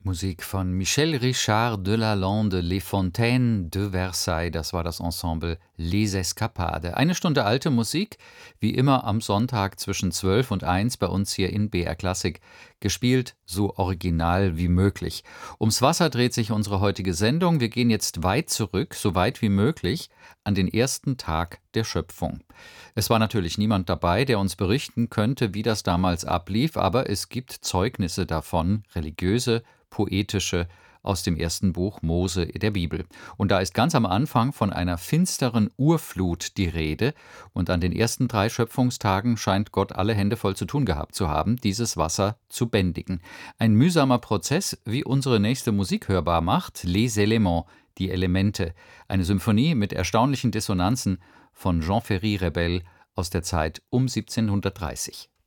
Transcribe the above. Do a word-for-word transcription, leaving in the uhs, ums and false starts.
Musik von Michel Richard de Lalande, Les Fontaines de Versailles, das war das Ensemble Les Escapades. Eine Stunde alte Musik, wie immer am Sonntag zwischen zwölf und eins bei uns hier in B R Klassik, gespielt so original wie möglich. Ums Wasser dreht sich unsere heutige Sendung. Wir gehen jetzt weit zurück, so weit wie möglich, an den ersten Tag der Schöpfung. Es war natürlich niemand dabei, der uns berichten könnte, wie das damals ablief, aber es gibt Zeugnisse davon, religiöse, poetische, aus dem ersten Buch Mose der Bibel. Und da ist ganz am Anfang von einer finsteren Urflut die Rede, und an den ersten drei Schöpfungstagen scheint Gott alle Hände voll zu tun gehabt zu haben, dieses Wasser zu bändigen. Ein mühsamer Prozess, wie unsere nächste Musik hörbar macht, Les Éléments, die Elemente, eine Symphonie mit erstaunlichen Dissonanzen von Jean Ferry Rebel aus der Zeit um siebzehnhundertdreißig.